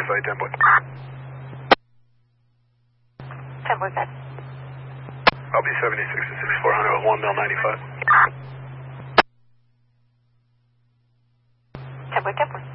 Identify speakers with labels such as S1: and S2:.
S1: Wi-Fi 10 point.
S2: 10 point, guys.
S1: I'll be 76 to 6400 with 1 mil 95.
S2: 10 point, 10 point.